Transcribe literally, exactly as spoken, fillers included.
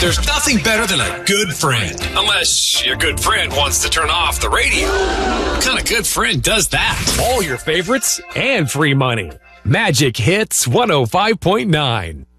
There's nothing better than a good friend. Unless your good friend wants to turn off the radio. What kind of good friend does that? All your favorites and free money. Magic Hits one oh five point nine.